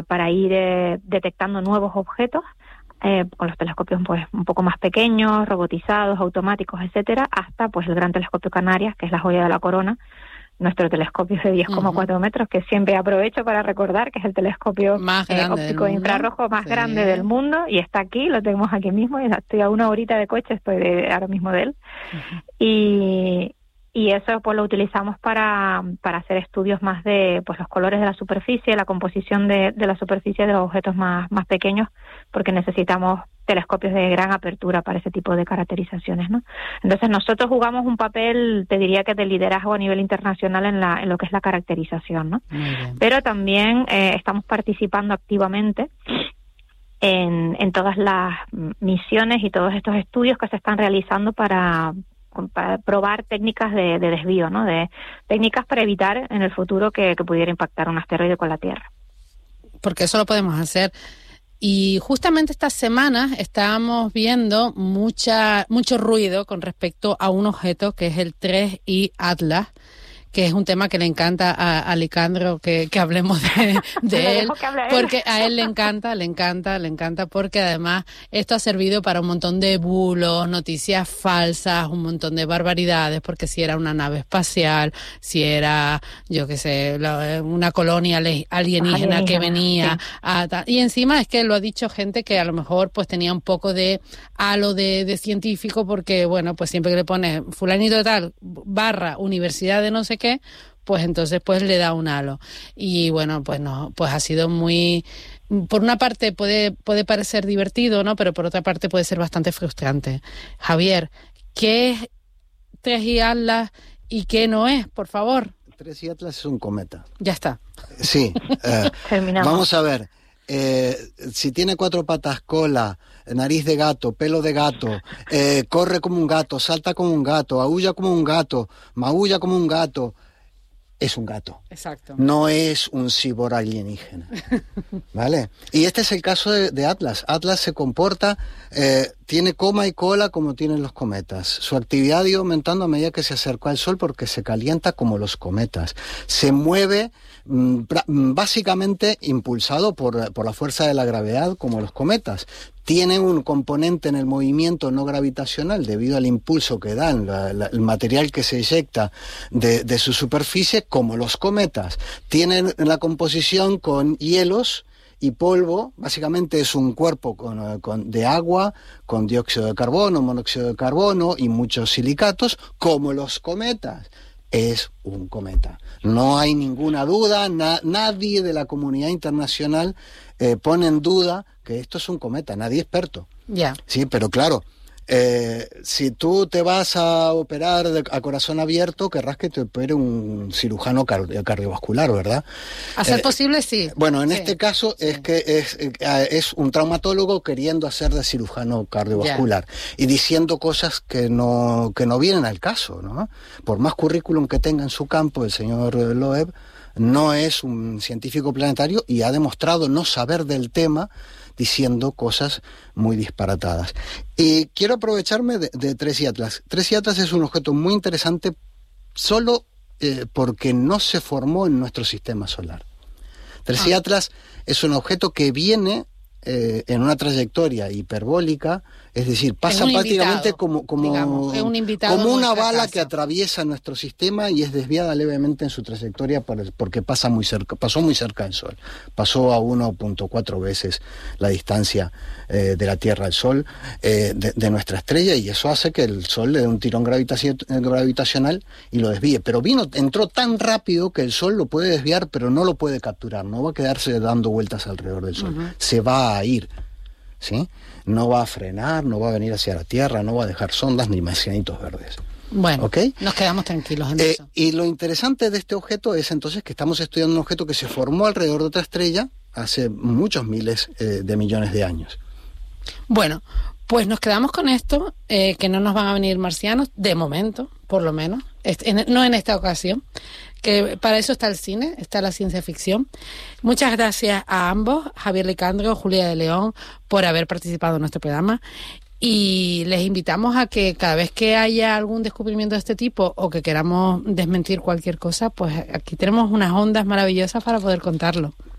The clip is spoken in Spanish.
para ir detectando nuevos objetos, con los telescopios pues un poco más pequeños, robotizados, automáticos, etcétera, hasta pues el Gran Telescopio Canarias, que es la joya de la corona, nuestro telescopio de 10,4 metros, que siempre aprovecho para recordar que es el telescopio más óptico infrarrojo más grande del mundo, y está aquí, lo tenemos aquí mismo, y estoy a una horita de coche, ahora mismo de él. Y eso pues lo utilizamos para hacer estudios más de pues los colores de la superficie, la composición de la superficie de los objetos más pequeños, porque necesitamos telescopios de gran apertura para ese tipo de caracterizaciones, ¿no? Entonces nosotros jugamos un papel, te diría que de liderazgo a nivel internacional en lo que es la caracterización, ¿no? Pero también estamos participando activamente en todas las misiones y todos estos estudios que se están realizando para probar técnicas de desvío, ¿no? De técnicas para evitar en el futuro que pudiera impactar un asteroide con la Tierra. Porque eso lo podemos hacer. Y justamente estas semanas estábamos viendo mucho ruido con respecto a un objeto que es el 3I Atlas, que es un tema que le encanta a Alejandro que hablemos de él, porque a él le encanta, porque además esto ha servido para un montón de bulos, noticias falsas, un montón de barbaridades, porque si era una nave espacial, si era, yo qué sé, una colonia alienígena que venía, sí. Y encima es que lo ha dicho gente que a lo mejor pues tenía un poco de halo de científico, porque bueno, pues siempre que le pones fulanito de tal, / universidad de no sé qué, pues entonces pues le da un halo. Y bueno, pues no, pues ha sido muy, por una parte puede parecer divertido, ¿no? Pero por otra parte puede ser bastante frustrante. Javier, ¿qué es 3I Atlas y qué no es, por favor? 3I Atlas es un cometa. Ya está. Sí. Terminamos. Vamos a ver. Si tiene 4 patas, cola, nariz de gato, pelo de gato, corre como un gato, salta como un gato, aúlla como un gato, maulla como un gato, es un gato. Exacto. No es un cyborg alienígena. ¿Vale? Y este es el caso de Atlas. Atlas se comporta, tiene coma y cola como tienen los cometas. Su actividad ha ido aumentando a medida que se acercó al Sol porque se calienta como los cometas. Se mueve básicamente impulsado por la fuerza de la gravedad como los cometas. Tiene un componente en el movimiento no gravitacional debido al impulso que dan, el material que se eyecta de su superficie como los cometas. Tienen la composición con hielos y polvo, básicamente es un cuerpo de agua, con dióxido de carbono, monóxido de carbono y muchos silicatos, como los cometas. Es un cometa. No hay ninguna duda, nadie de la comunidad internacional pone en duda que esto es un cometa, nadie experto. Ya. Sí, pero claro, si tú te vas a operar a corazón abierto, querrás que te opere un cirujano cardiovascular, ¿verdad? A ser posible, sí. Bueno, en sí. este caso es que es un traumatólogo queriendo hacer de cirujano cardiovascular y diciendo cosas que no vienen al caso, ¿no? Por más currículum que tenga en su campo el señor Loeb, no es un científico planetario y ha demostrado no saber del tema, diciendo cosas muy disparatadas. Y quiero aprovecharme de 3I Atlas. 3I Atlas es un objeto muy interesante solo porque no se formó en nuestro sistema solar. 3I Atlas es un objeto que viene en una trayectoria hiperbólica, es decir, pasa prácticamente como una bala casa. Que atraviesa nuestro sistema y es desviada levemente en su trayectoria porque pasó muy cerca del Sol. Pasó a 1.4 veces la distancia de la Tierra al Sol de nuestra estrella, y eso hace que el Sol le dé un tirón gravitacional y lo desvíe. Pero entró tan rápido que el Sol lo puede desviar, pero no lo puede capturar, no va a quedarse dando vueltas alrededor del Sol. Se va a ir, ¿sí? No va a frenar, no va a venir hacia la Tierra, no va a dejar sondas ni marcianitos verdes. Bueno, ¿okay? Nos quedamos tranquilos en eso. Y lo interesante de este objeto es entonces que estamos estudiando un objeto que se formó alrededor de otra estrella hace muchos miles de millones de años. Bueno, pues nos quedamos con esto, que no nos van a venir marcianos, de momento, por lo menos, no en esta ocasión, que para eso está el cine, está la ciencia ficción. Muchas gracias a ambos, Javier Licandro, Julia de León, por haber participado en nuestro programa. Y les invitamos a que cada vez que haya algún descubrimiento de este tipo o que queramos desmentir cualquier cosa, pues aquí tenemos unas ondas maravillosas para poder contarlo.